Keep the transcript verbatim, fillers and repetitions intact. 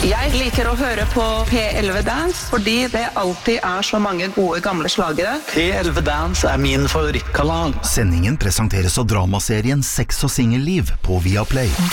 Jeg liker å høre på P elleve Dance, fordi det alltid er så mange gode gamle slagere. P elleve Dance er min favorittkanal. Sendingen presenteres av dramaserien Sex og singelliv på Viaplay.